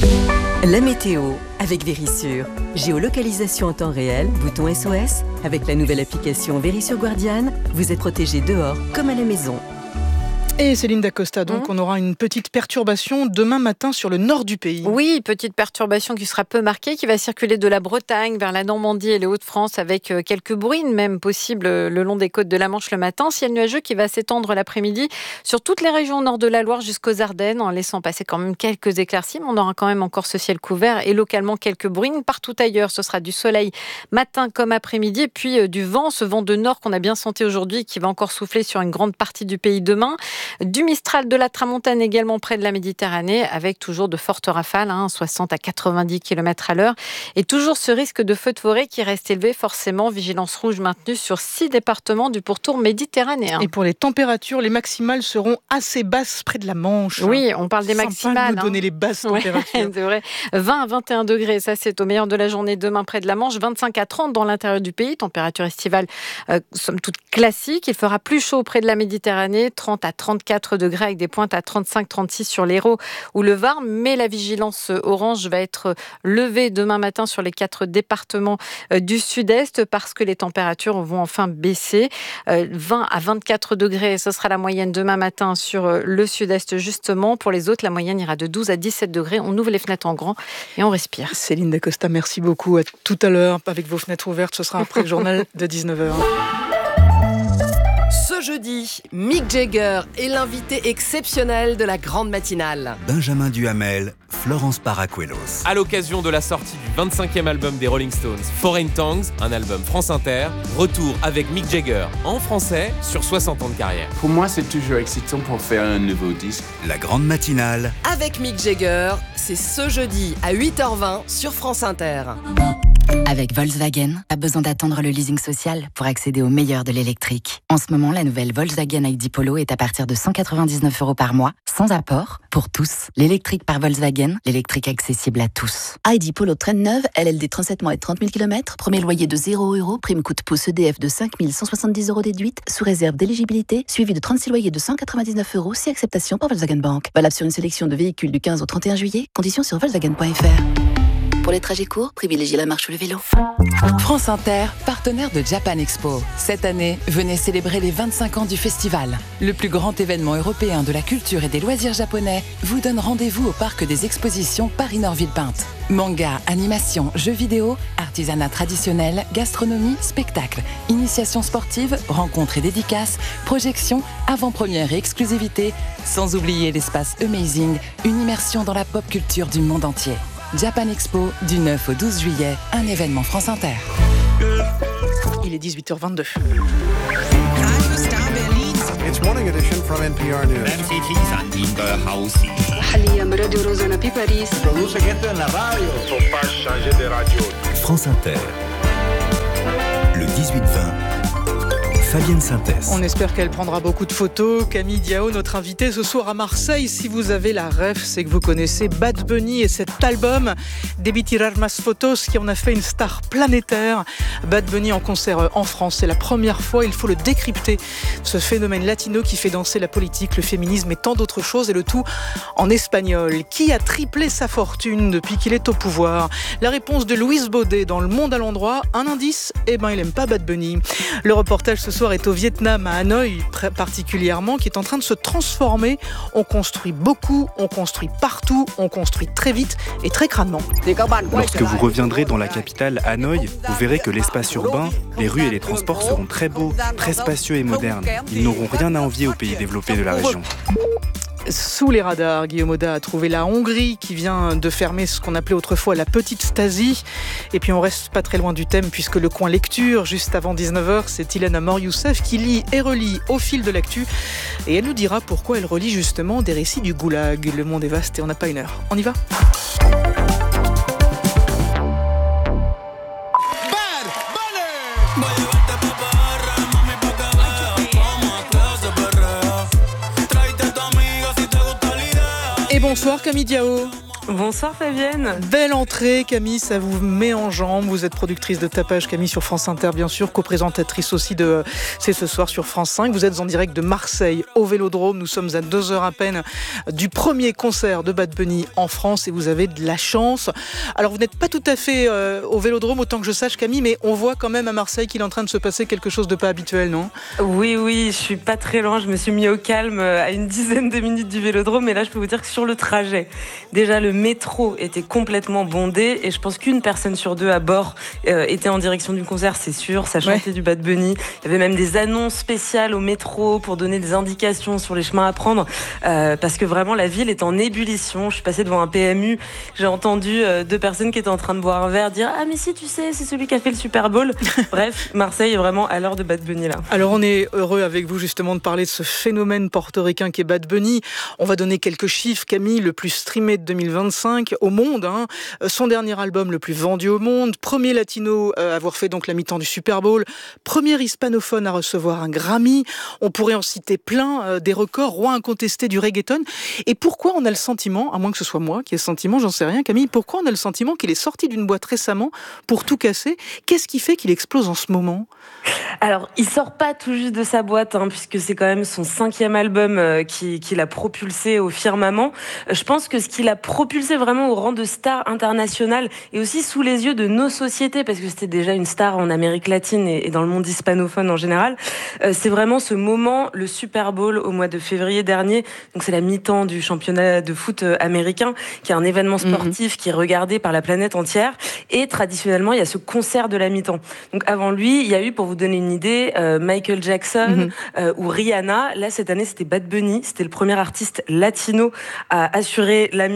La météo avec Vérissure. Géolocalisation en temps réel, bouton S O S. Avec la nouvelle application Vérissure Guardian, vous êtes protégé dehors comme à la maison. Et Céline Dacosta, donc mmh. on aura une petite perturbation demain matin sur le nord du pays. Oui, petite perturbation qui sera peu marquée, qui va circuler de la Bretagne vers la Normandie et les Hauts-de-France avec quelques bruines même possibles le long des côtes de la Manche le matin. Ciel nuageux qui va s'étendre l'après-midi sur toutes les régions au nord de la Loire jusqu'aux Ardennes en laissant passer quand même quelques éclaircies. Mais on aura quand même encore ce ciel couvert et localement quelques bruines. Partout ailleurs, ce sera du soleil matin comme après-midi et puis euh, du vent, ce vent de nord qu'on a bien senti aujourd'hui qui va encore souffler sur une grande partie du pays demain. Du Mistral, de la Tramontane également près de la Méditerranée, avec toujours de fortes rafales, hein, soixante à quatre-vingt-dix kilomètres à l'heure. Et toujours ce risque de feu de forêt qui reste élevé, forcément, vigilance rouge maintenue sur six départements du pourtour méditerranéen. Et pour les températures, les maximales seront assez basses près de la Manche. Oui, on parle des Sympa maximales. De nous donner hein. les basses températures. Ouais, c'est vrai. vingt à vingt et un degrés, ça c'est au meilleur de la journée demain près de la Manche. vingt-cinq à trente dans l'intérieur du pays, température estivale euh, somme toute classique. Il fera plus chaud près de la Méditerranée, trente à trente-quatre degrés avec des pointes à trente-cinq à trente-six sur l'Hérault ou le Var, mais la vigilance orange va être levée demain matin sur les quatre départements du sud-est parce que les températures vont enfin baisser. vingt à vingt-quatre degrés, ce sera la moyenne demain matin sur le sud-est justement. Pour les autres, la moyenne ira de douze à dix-sept degrés. On ouvre les fenêtres en grand et on respire. Céline Dacosta, merci beaucoup. À tout à l'heure avec vos fenêtres ouvertes. Ce sera après le journal de dix-neuf heures. Ce jeudi, Mick Jagger est l'invité exceptionnel de la grande matinale. Benjamin Duhamel, Florence Paracuelos. À l'occasion de la sortie du vingt-cinquième album des Rolling Stones, Foreign Tongues, un album France Inter, retour avec Mick Jagger en français sur soixante ans de carrière. Pour moi, c'est toujours excitant pour faire un nouveau disque. La grande matinale. Avec Mick Jagger, c'est ce jeudi à huit heures vingt sur France Inter. Avec Volkswagen, pas besoin d'attendre le leasing social pour accéder au meilleur de l'électrique. En ce moment, la nouvelle Volkswagen I D Polo est à partir de cent quatre-vingt-dix-neuf euros par mois, sans apport, pour tous. L'électrique par Volkswagen, l'électrique accessible à tous. I D Polo traîne neuve, L L D trente-sept mois et trente mille kilomètres, premier loyer de zéro euros, prime coût pouce E D F de cinq mille cent soixante-dix euros déduite, sous réserve d'éligibilité, suivi de trente-six loyers de cent quatre-vingt-dix-neuf euros, si acceptation par Volkswagen Bank. Valable sur une sélection de véhicules du quinze au trente et un juillet, conditions sur volkswagen point f r. Pour les trajets courts, privilégiez la marche ou le vélo. France Inter, partenaire de Japan Expo. Cette année, venez célébrer les vingt-cinq ans du festival. Le plus grand événement européen de la culture et des loisirs japonais vous donne rendez-vous au parc des expositions Paris-Nord-Villepinte. Manga, animation, jeux vidéo, artisanat traditionnel, gastronomie, spectacle, initiation sportive, rencontres et dédicaces, projections, avant-première et exclusivité, sans oublier l'espace Amazing, une immersion dans la pop culture du monde entier. Japan Expo, du neuf au douze juillet, un événement France Inter. Il est dix-huit heures vingt-deux. It's morning edition from N P R News. France Inter. Le dix-huit vingt. Fabienne Synthèse. On espère qu'elle prendra beaucoup de photos. Camille Diao, notre invitée ce soir à Marseille. Si vous avez la ref, c'est que vous connaissez Bad Bunny et cet album Debí tirar más fotos qui en a fait une star planétaire. Bad Bunny en concert en France, c'est la première fois. Il faut le décrypter. Ce phénomène latino qui fait danser la politique, le féminisme et tant d'autres choses, et le tout en espagnol. Qui a triplé sa fortune depuis qu'il est au pouvoir? La réponse de Louise Baudet dans Le Monde à l'endroit. Un indice, eh ben il aime pas Bad Bunny. Le reportage ce soir est au Vietnam, à Hanoï particulièrement, qui est en train de se transformer. On construit beaucoup, on construit partout, on construit très vite et très crânement. Lorsque vous reviendrez dans la capitale, Hanoï, vous verrez que l'espace urbain, les rues et les transports seront très beaux, très spacieux et modernes. Ils n'auront rien à envier aux pays développés de la région. Sous les radars, Guillaume Oda a trouvé la Hongrie qui vient de fermer ce qu'on appelait autrefois la petite Stasi. Et puis on reste pas très loin du thème puisque le coin lecture, juste avant dix-neuf heures, c'est Ilana Mor-Youssef qui lit et relit au fil de l'actu. Et elle nous dira pourquoi elle relit justement des récits du goulag. Le monde est vaste et on n'a pas une heure. On y va ? Et bonsoir Camille Diao. Bonsoir Fabienne. Belle entrée Camille, ça vous met en jambes. Vous êtes productrice de Tapage Camille sur France Inter bien sûr, co-présentatrice aussi de C'est ce soir sur France cinq. Vous êtes en direct de Marseille au Vélodrome. Nous sommes à deux heures à peine du premier concert de Bad Bunny en France et vous avez de la chance. Alors vous n'êtes pas tout à fait euh, au Vélodrome autant que je sache Camille, mais on voit quand même à Marseille qu'il est en train de se passer quelque chose de pas habituel, non ? Oui, oui, je suis pas très loin. Je me suis mis au calme à une dizaine de minutes du Vélodrome et là je peux vous dire que sur le trajet, déjà le métro était complètement bondé et je pense qu'une personne sur deux à bord euh, était en direction du concert, c'est sûr. Ça chantait ouais. du Bad Bunny. Il y avait même des annonces spéciales au métro pour donner des indications sur les chemins à prendre euh, parce que vraiment la ville est en ébullition. Je suis passée devant un P M U, j'ai entendu euh, deux personnes qui étaient en train de boire un verre dire « Ah mais si tu sais, c'est celui qui a fait le Super Bowl ». Bref, Marseille est vraiment à l'heure de Bad Bunny là. Alors on est heureux avec vous justement de parler de ce phénomène portoricain qui est Bad Bunny. On va donner quelques chiffres. Camille, le plus streamé de deux mille vingt-cinq au monde, hein. Son dernier album le plus vendu au monde, premier latino à avoir fait donc la mi-temps du Super Bowl, premier hispanophone à recevoir un Grammy. On pourrait en citer plein, euh, des records, roi incontesté du reggaeton. Et pourquoi on a le sentiment, à moins que ce soit moi qui ai le sentiment, j'en sais rien Camille, pourquoi on a le sentiment qu'il est sorti d'une boîte récemment pour tout casser? Qu'est-ce qui fait qu'il explose en ce moment? Alors, il sort pas tout juste de sa boîte, hein, puisque c'est quand même son cinquième album euh, qui, qui l'a propulsé au firmament. Je pense que ce qui l'a propulsé vraiment au rang de star internationale et aussi sous les yeux de nos sociétés, parce que c'était déjà une star en Amérique latine et, et dans le monde hispanophone en général, euh, c'est vraiment ce moment, le Super Bowl au mois de février dernier. Donc c'est la mi-temps du championnat de foot américain, qui est un événement sportif mmh. qui est regardé par la planète entière. Et traditionnellement, il y a ce concert de la mi-temps. Donc avant lui, il y a eu, pour vous donner une idée, euh, Michael Jackson mmh. euh, ou Rihanna. Là, cette année, c'était Bad Bunny. C'était le premier artiste latino à assurer la mi-temps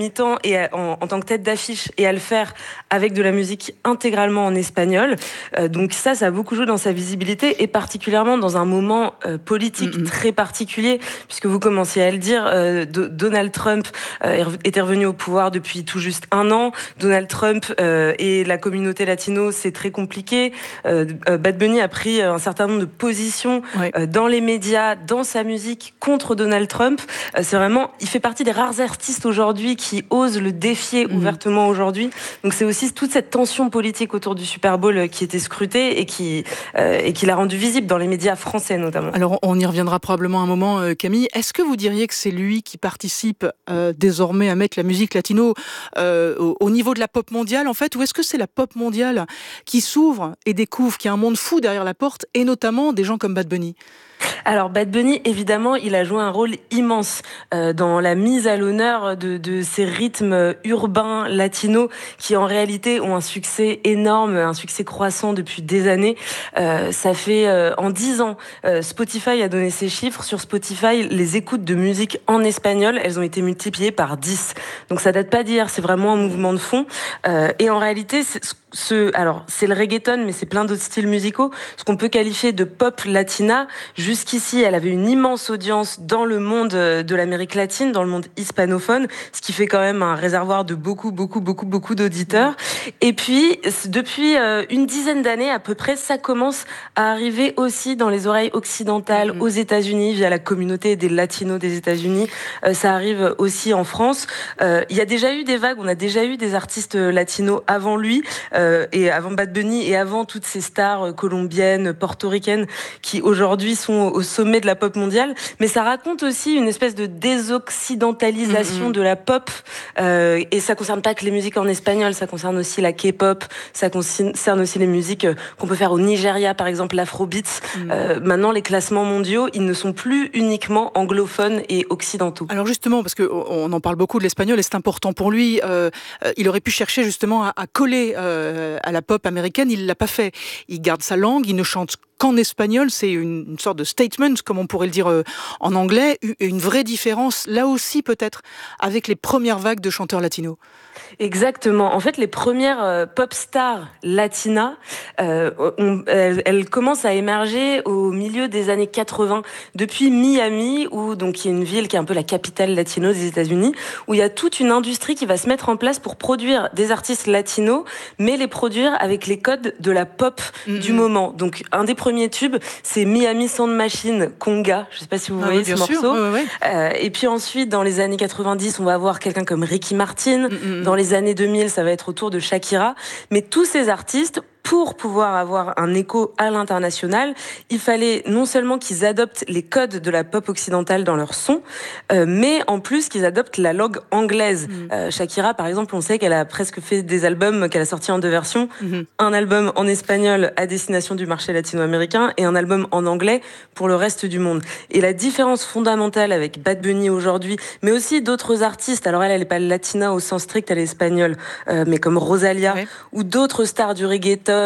et à, en, en tant que tête d'affiche et à le faire avec de la musique intégralement en espagnol. Euh, donc ça, ça a beaucoup joué dans sa visibilité et particulièrement dans un moment euh, politique mm-hmm. très particulier, puisque vous commenciez à le dire, euh, do- Donald Trump euh, était revenu au pouvoir depuis tout juste un an. Donald Trump euh, et la communauté latino, c'est très compliqué. Euh, euh, Bad Bunny a pris un certain nombre de positions ouais. euh, dans les médias, dans sa musique contre Donald Trump. Euh, c'est vraiment, il fait partie des rares artistes aujourd'hui qui osent le défier mmh. ouvertement aujourd'hui. Donc c'est aussi toute cette tension politique autour du Super Bowl qui était scrutée et qui euh, et qui l'a rendu visible dans les médias français notamment. Alors on y reviendra probablement un moment, euh, Camille. Est-ce que vous diriez que c'est lui qui participe euh, désormais à mettre la musique latino euh, au, au niveau de la pop mondiale en fait, ou est-ce que c'est la pop mondiale qui s'ouvre et découvre qu'il y a un monde fou derrière la porte et notamment des gens comme Bad Bunny? Alors Bad Bunny, évidemment, il a joué un rôle immense euh, dans la mise à l'honneur de, de ces rythmes urbains latinos qui en réalité ont un succès énorme, un succès croissant depuis des années. Euh, ça fait euh, en dix ans, euh, Spotify a donné ses chiffres. Sur Spotify, les écoutes de musique en espagnol, elles ont été multipliées par dix. Donc ça date pas d'hier, c'est vraiment un mouvement de fond. Euh, et en réalité, c'est, ce, alors c'est le reggaeton, mais c'est plein d'autres styles musicaux. Ce qu'on peut qualifier de pop latina. Jusqu'ici, elle avait une immense audience dans le monde de l'Amérique latine, dans le monde hispanophone, ce qui fait quand même un réservoir de beaucoup, beaucoup, beaucoup, beaucoup d'auditeurs. Et puis, depuis une dizaine d'années à peu près, ça commence à arriver aussi dans les oreilles occidentales, mmh. aux États-Unis, via la communauté des latinos des États-Unis. Euh, ça arrive aussi en France. Euh, il y a déjà eu des vagues, on a déjà eu des artistes latinos avant lui, euh, et avant Bad Bunny, et avant toutes ces stars colombiennes, portoricaines, qui aujourd'hui sont au sommet de la pop mondiale, mais ça raconte aussi une espèce de désoccidentalisation mmh. de la pop, euh, et ça concerne pas que les musiques en espagnol, ça concerne aussi la K-pop, ça concerne aussi les musiques qu'on peut faire au Nigeria, par exemple l'afrobeat. Mmh. Euh, maintenant, les classements mondiaux, ils ne sont plus uniquement anglophones et occidentaux. Alors justement, parce qu'on en parle beaucoup de l'espagnol et c'est important pour lui, euh, il aurait pu chercher justement à, à coller euh, à la pop américaine, il l'a pas fait. Il garde sa langue, il ne chante qu'en espagnol, c'est une, une sorte de statement, comme on pourrait le dire euh, en anglais, une vraie différence, là aussi peut-être, avec les premières vagues de chanteurs latinos. Exactement. En fait, les premières euh, pop stars latinas, euh, on, elles, elles commencent à émerger au milieu des années quatre-vingts, depuis Miami, où donc il y a une ville qui est un peu la capitale latino des États-Unis, où il y a toute une industrie qui va se mettre en place pour produire des artistes latinos, mais les produire avec les codes de la pop mm-hmm. du moment. Donc, un des premiers tubes, c'est Miami Sound Machine, Conga. Je sais pas si vous ah voyez oui, ce sûr. morceau. Ouais, ouais. Euh, et puis ensuite, dans les années quatre-vingt-dix, on va avoir quelqu'un comme Ricky Martin. Mm-hmm. Dans les années deux mille, ça va être autour de Shakira. Mais tous ces artistes, pour pouvoir avoir un écho à l'international, il fallait non seulement qu'ils adoptent les codes de la pop occidentale dans leur son, euh, mais en plus qu'ils adoptent la langue anglaise. Mmh. Euh, Shakira, par exemple, on sait qu'elle a presque fait des albums qu'elle a sortis en deux versions. Mmh. Un album en espagnol à destination du marché latino-américain et un album en anglais pour le reste du monde. Et la différence fondamentale avec Bad Bunny aujourd'hui, mais aussi d'autres artistes, alors elle, elle n'est pas latina au sens strict, elle est espagnole, euh, mais comme Rosalia, ouais. ou d'autres stars du reggaeton,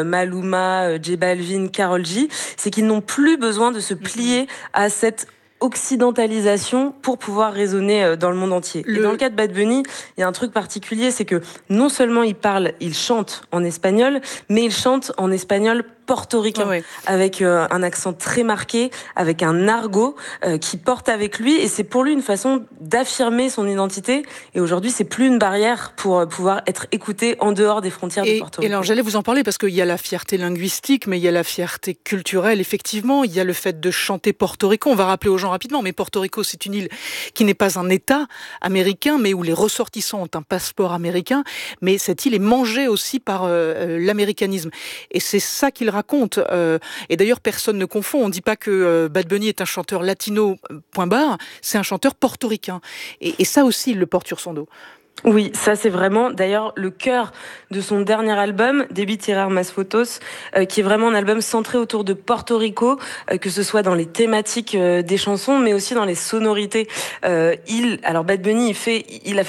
Maluma, J Balvin, Karol G, c'est qu'ils n'ont plus besoin de se plier à cette occidentalisation pour pouvoir résonner dans le monde entier. Le... Et dans le cas de Bad Bunny, il y a un truc particulier, c'est que non seulement il parle, il chante en espagnol, mais il chante en espagnol portoricain, ouais. avec euh, un accent très marqué, avec un argot euh, qui porte avec lui, et c'est pour lui une façon d'affirmer son identité, et aujourd'hui c'est plus une barrière pour euh, pouvoir être écouté en dehors des frontières et, de Porto Rico. Et alors j'allais vous en parler, parce qu'il y a la fierté linguistique, mais il y a la fierté culturelle, effectivement, il y a le fait de chanter Porto Rico. On va rappeler aux gens rapidement, mais Porto Rico, c'est une île qui n'est pas un État américain, mais où les ressortissants ont un passeport américain, mais cette île est mangée aussi par euh, l'américanisme, et c'est ça qu'il raconte. Euh, et d'ailleurs, personne ne confond. On ne dit pas que euh, Bad Bunny est un chanteur latino, point barre. C'est un chanteur portoricain. Et, et ça aussi, il le porte sur son dos. Oui, ça c'est vraiment d'ailleurs le cœur de son dernier album, Debí tirar más fotos, euh, qui est vraiment un album centré autour de Porto Rico, euh, que ce soit dans les thématiques euh, des chansons, mais aussi dans les sonorités. Euh, il, alors Bad Bunny, il fait, il a fait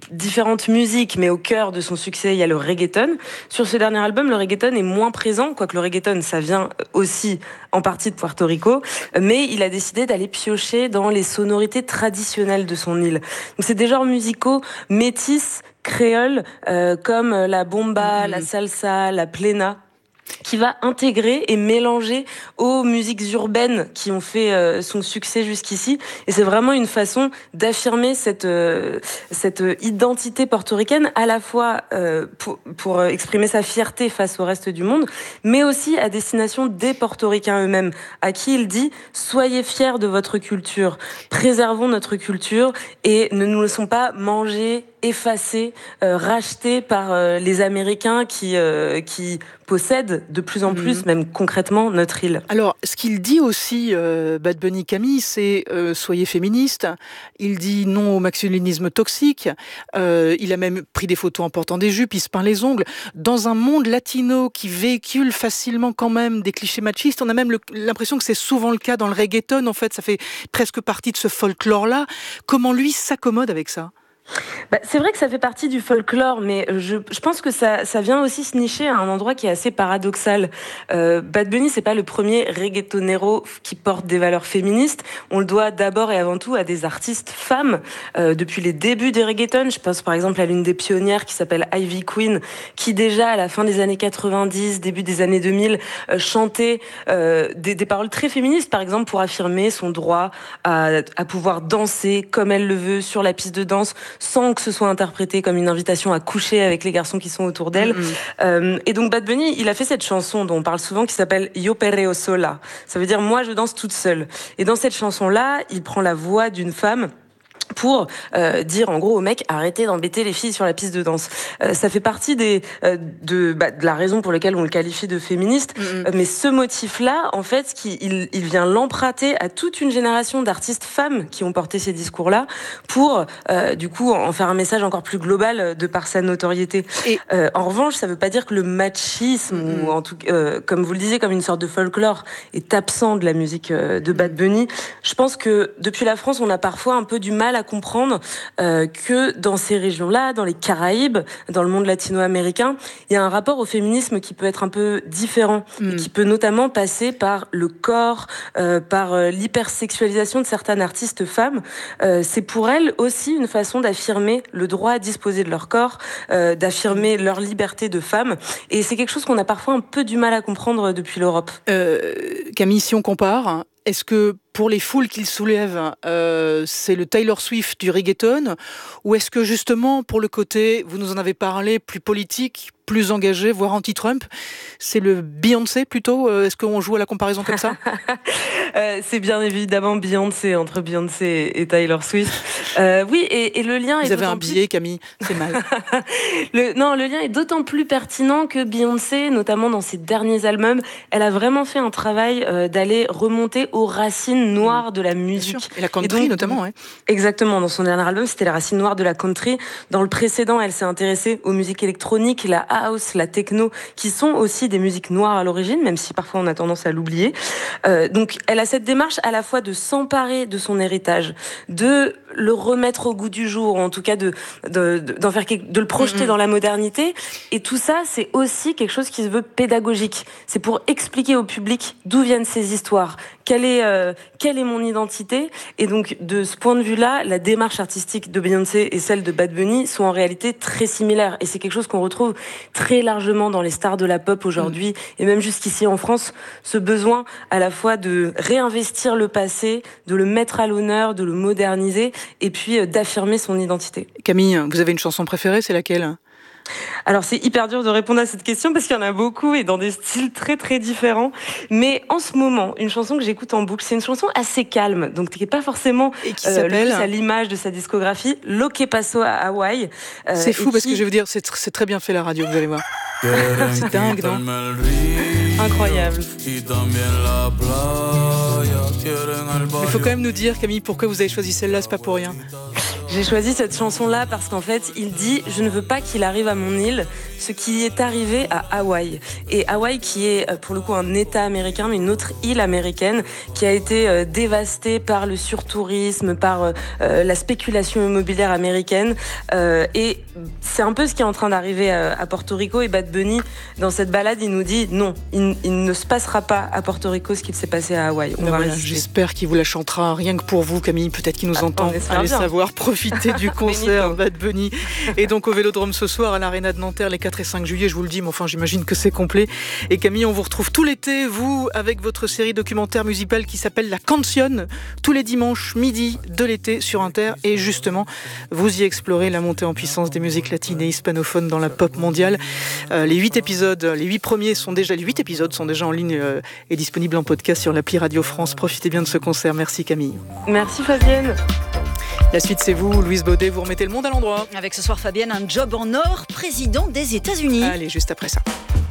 différentes musiques, mais au cœur de son succès, il y a le reggaeton. Sur ce dernier album, le reggaeton est moins présent, quoique le reggaeton, ça vient aussi en partie de Puerto Rico, mais il a décidé d'aller piocher dans les sonorités traditionnelles de son île. Donc c'est des genres musicaux métis, créoles, euh, comme la bomba, mmh. la salsa, la plena, qui va intégrer et mélanger aux musiques urbaines qui ont fait euh, son succès jusqu'ici. Et c'est vraiment une façon d'affirmer cette, euh, cette identité portoricaine, à la fois euh, pour, pour exprimer sa fierté face au reste du monde, mais aussi à destination des portoricains eux-mêmes, à qui il dit « Soyez fiers de votre culture, préservons notre culture et ne nous laissons pas manger, effacés, euh, rachetés par euh, les Américains qui, euh, qui possèdent de plus en plus, mmh. même concrètement, notre île. » Alors, ce qu'il dit aussi, euh, Bad Bunny Camille, c'est euh, « Soyez féministes ». Il dit non au masculinisme toxique. Euh, il a même pris des photos en portant des jupes, il se peint les ongles. Dans un monde latino qui véhicule facilement quand même des clichés machistes, on a même le, l'impression que c'est souvent le cas dans le reggaeton. En fait, ça fait presque partie de ce folklore-là. Comment lui s'accommode avec ça ? Bah, c'est vrai que ça fait partie du folklore, mais je, je pense que ça, ça vient aussi se nicher à un endroit qui est assez paradoxal. Euh, Bad Bunny, c'est pas le premier reggaetonero qui porte des valeurs féministes. On le doit d'abord et avant tout à des artistes femmes. Euh, depuis les débuts des reggaetons, je pense par exemple à l'une des pionnières qui s'appelle Ivy Queen, qui déjà à la fin des années quatre-vingt-dix, début des années deux mille, euh, chantait euh, des, des paroles très féministes, par exemple pour affirmer son droit à, à pouvoir danser comme elle le veut sur la piste de danse, sans que ce soit interprété comme une invitation à coucher avec les garçons qui sont autour d'elle. Mm-hmm. Euh, et donc Bad Bunny, il a fait cette chanson dont on parle souvent qui s'appelle Yo Perreo Sola. Ça veut dire moi je danse toute seule. Et dans cette chanson-là, il prend la voix d'une femme pour euh, dire en gros aux mecs arrêtez d'embêter les filles sur la piste de danse. Euh, ça fait partie des euh, de, bah, de la raison pour laquelle on le qualifie de féministe. Mm-hmm. Euh, mais ce motif-là, en fait, qui, il, il vient l'emprunter à toute une génération d'artistes femmes qui ont porté ces discours-là pour euh, du coup en faire un message encore plus global de par sa notoriété. Et euh, en revanche, ça veut pas dire que le machisme mm-hmm. ou en tout euh, comme vous le disiez, comme une sorte de folklore est absent de la musique euh, de Bad Bunny. Je pense que depuis la France, on a parfois un peu du mal à comprendre euh, que dans ces régions-là, dans les Caraïbes, dans le monde latino-américain, il y a un rapport au féminisme qui peut être un peu différent mm. et qui peut notamment passer par le corps, euh, par euh, l'hypersexualisation de certaines artistes femmes. Euh, c'est pour elles aussi une façon d'affirmer le droit à disposer de leur corps, euh, d'affirmer leur liberté de femme. Et c'est quelque chose qu'on a parfois un peu du mal à comprendre depuis l'Europe. Euh, Camille, si on compare, est-ce que pour les foules qu'il soulève, euh, c'est le Taylor Swift du reggaeton, ou est-ce que justement pour le côté, vous nous en avez parlé, plus politique, plus engagé, voire anti-Trump, c'est le Beyoncé plutôt? Est-ce qu'on joue à la comparaison comme ça? euh, C'est bien évidemment Beyoncé, entre Beyoncé et Taylor Swift. Euh, oui, et, et le lien Vous est avez un plus... billet, Camille, c'est mal. le, non, le lien est d'autant plus pertinent que Beyoncé, notamment dans ses derniers albums, elle a vraiment fait un travail euh, d'aller remonter aux racines noires de la musique. Et la country et donc, notamment, ouais. Exactement, dans son dernier album, c'était les racines noires de la country. Dans le précédent, elle s'est intéressée aux musiques électroniques, la house, la techno, qui sont aussi des musiques noires à l'origine, même si parfois on a tendance à l'oublier. Euh, donc, elle a cette démarche à la fois de s'emparer de son héritage, de le remettre au goût du jour, ou en tout cas de, de, de, d'en faire quelque, de le projeter mm-hmm. dans la modernité. Et tout ça, c'est aussi quelque chose qui se veut pédagogique. C'est pour expliquer au public d'où viennent ces histoires, quelle est, euh, quelle est mon identité. Et donc, de ce point de vue-là, la démarche artistique de Beyoncé et celle de Bad Bunny sont en réalité très similaires. Et c'est quelque chose qu'on retrouve très largement dans les stars de la pop aujourd'hui, mmh. et même jusqu'ici en France, ce besoin à la fois de réinvestir le passé, de le mettre à l'honneur, de le moderniser, et puis d'affirmer son identité. Camille, vous avez une chanson préférée, c'est laquelle ? Alors c'est hyper dur de répondre à cette question parce qu'il y en a beaucoup et dans des styles très très différents. Mais en ce moment, une chanson que j'écoute en boucle, c'est une chanson assez calme, donc qui n'est pas forcément et qui euh, s'appelle le plus à l'image de sa discographie, Lo que pasó à Hawaï. Euh, c'est fou parce qui... que je vais vous dire, c'est, tr- c'est très bien fait la radio, vous allez voir. C'est dingue, non ? Incroyable. Il faut quand même nous dire, Camille, pourquoi vous avez choisi celle-là, c'est pas pour rien. J'ai choisi cette chanson-là parce qu'en fait, il dit « Je ne veux pas qu'il arrive à mon île ce qui est arrivé à Hawaï ». Et Hawaï qui est pour le coup un État américain, mais une autre île américaine qui a été dévastée par le surtourisme, par la spéculation immobilière américaine. Et c'est un peu ce qui est en train d'arriver à Porto Rico. Et Bad Bunny, dans cette balade, il nous dit « Non, il, il ne se passera pas à Porto Rico ce qu'il s'est passé à Hawaï. On va voilà, j'espère qu'il vous la chantera rien que pour vous, Camille. Peut-être qu'il nous ah, entend. Allez bien. Savoir profiter du concert Bad Bunny. Et donc au Vélodrome ce soir à l'Arena de Nanterre les quatre et cinq juillet, je vous le dis, mais enfin j'imagine que c'est complet. Et Camille, on vous retrouve tout l'été, vous, avec votre série documentaire musicale qui s'appelle La Canción, tous les dimanches midi de l'été sur Inter. Et justement, vous y explorez la montée en puissance des musiques latines et hispanophones dans la pop mondiale. Euh, les huit épisodes, les huit premiers sont déjà, les huit épisodes sont déjà en ligne euh, et disponibles en podcast sur l'appli Radio France. Profitez bien de ce concert. Merci Camille. Merci Fabienne. La suite, c'est vous, Louise Baudet, vous remettez le monde à l'endroit. Avec ce soir, Fabienne, un job en or, président des États-Unis. Allez, juste après ça.